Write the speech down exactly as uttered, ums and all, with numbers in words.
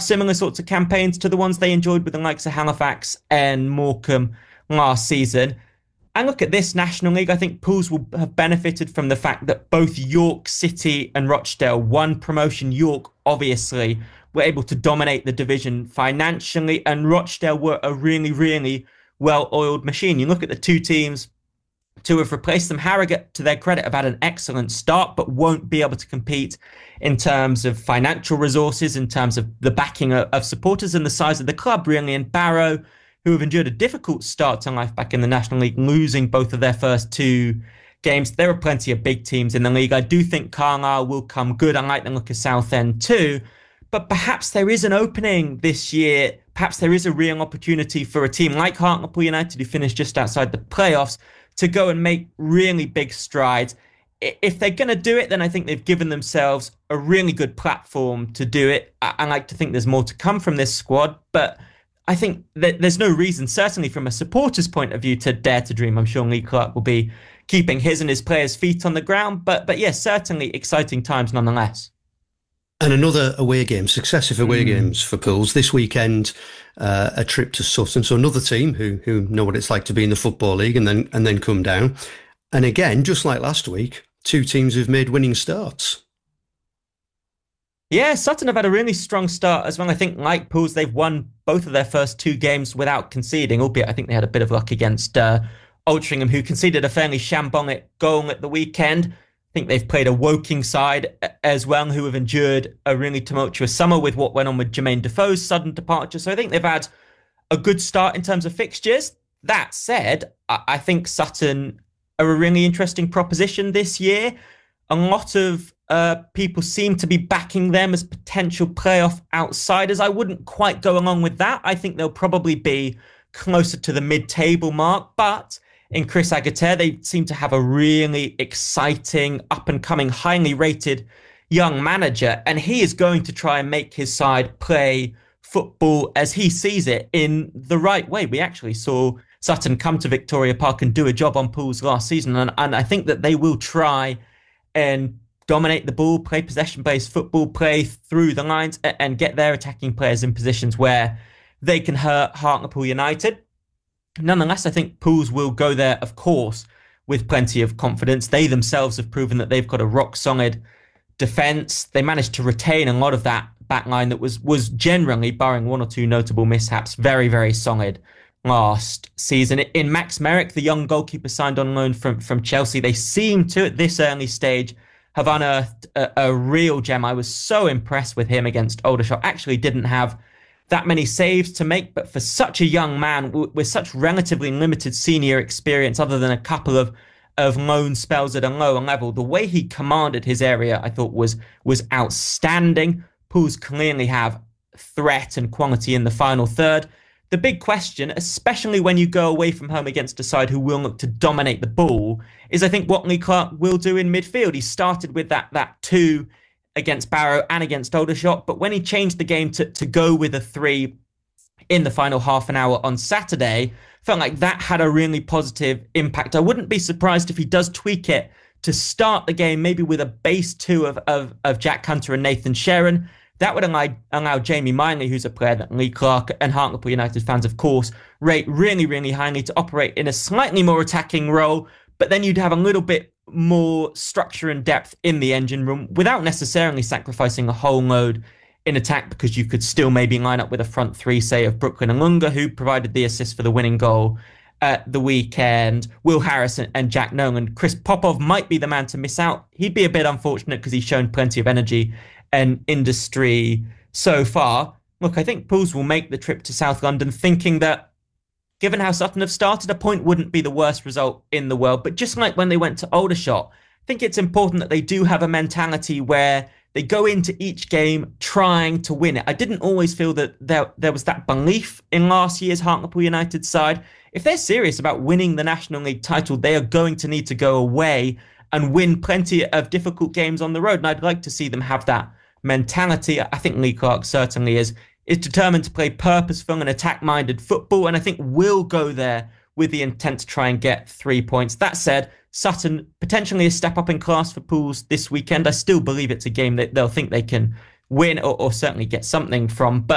similar sorts of campaigns to the ones they enjoyed with the likes of Halifax and Morecambe last season. And look at this National League. I think Pools will have benefited from the fact that both York City and Rochdale won promotion. York, obviously, were able to dominate the division financially, and Rochdale were a really, really well-oiled machine. You look at the two teams to have replaced them. Harrogate, to their credit, have had an excellent start, but won't be able to compete in terms of financial resources, in terms of the backing of, of supporters and the size of the club, really. And Barrow, who have endured a difficult start to life back in the National League, losing both of their first two games. There are plenty of big teams in the league. I do think Carlisle will come good. I like the look of Southend too. But perhaps there is an opening this year. Perhaps there is a real opportunity for a team like Hartlepool United, who finished just outside the playoffs, to go and make really big strides. If they're going to do it, then I think they've given themselves a really good platform to do it. I like to think there's more to come from this squad, but I think that there's no reason, certainly from a supporter's point of view, to dare to dream. I'm sure Lee Clark will be keeping his and his players' feet on the ground, but but yes, certainly exciting times nonetheless. And another away game, successive away mm. games for Pools. This weekend, uh, a trip to Sutton. So another team who who know what it's like to be in the Football League and then and then come down. And again, just like last week, two teams who've made winning starts. Yeah, Sutton have had a really strong start as well. I think, like Pools, they've won both of their first two games without conceding, albeit I think they had a bit of luck against uh, Altrincham, who conceded a fairly shambolic goal at the weekend. I think they've played a Woking side as well, who have endured a really tumultuous summer with what went on with Jermaine Defoe's sudden departure. So I think they've had a good start in terms of fixtures. That said, I think Sutton are a really interesting proposition this year. A lot of uh, people seem to be backing them as potential playoff outsiders. I wouldn't quite go along with that. I think they'll probably be closer to the mid-table mark, but in Chris Agater, they seem to have a really exciting, up-and-coming, highly rated young manager, and he is going to try and make his side play football as he sees it in the right way. We actually saw Sutton come to Victoria Park and do a job on Pools last season, and, and I think that they will try and dominate the ball, play possession-based football, play through the lines, and get their attacking players in positions where they can hurt Hartlepool United. Nonetheless, I think Pools will go there, of course, with plenty of confidence. They themselves have proven that they've got a rock-solid defence. They managed to retain a lot of that back line that was, was generally, barring one or two notable mishaps, very, very solid last season. In Max Merrick, the young goalkeeper signed on loan from, from Chelsea, they seem to, at this early stage, have unearthed a, a real gem. I was so impressed with him against Aldershot. Actually didn't have that many saves to make, but for such a young man with such relatively limited senior experience, other than a couple of, of loan spells at a lower level, the way he commanded his area, I thought was, was outstanding. Pools clearly have threat and quality in the final third. The big question, especially when you go away from home against a side who will look to dominate the ball, is I think what Lee Clark will do in midfield. He started with that that two against Barrow and against Aldershot, but when he changed the game to, to go with a three in the final half an hour on Saturday, felt like that had a really positive impact. I wouldn't be surprised if he does tweak it to start the game, maybe with a base two of, of, of Jack Hunter and Nathan Sharon. That would allow, allow Jamie Minley, who's a player that Lee Clark and Hartlepool United fans, of course, rate really, really highly, to operate in a slightly more attacking role. But then you'd have a little bit more structure and depth in the engine room without necessarily sacrificing a whole load in attack, because you could still maybe line up with a front three, say, of Brooklyn and Lunga, who provided the assist for the winning goal at the weekend, Will Harris and Jack Nolan. Chris Popov might be the man to miss out. He'd be a bit unfortunate because he's shown plenty of energy and industry so far. Look, I think Pools will make the trip to South London thinking that, given how Sutton have started, a point wouldn't be the worst result in the world. But just like when they went to Aldershot, I think it's important that they do have a mentality where they go into each game trying to win it. I didn't always feel that there, there was that belief in last year's Hartlepool United side. If they're serious about winning the National League title, they are going to need to go away and win plenty of difficult games on the road. And I'd like to see them have that mentality. I think Lee Clark certainly is, is determined to play purposeful and attack-minded football, and I think will go there with the intent to try and get three points. That said, Sutton potentially a step up in class for Pools this weekend. I still believe it's a game that they'll think they can win or, or certainly get something from. But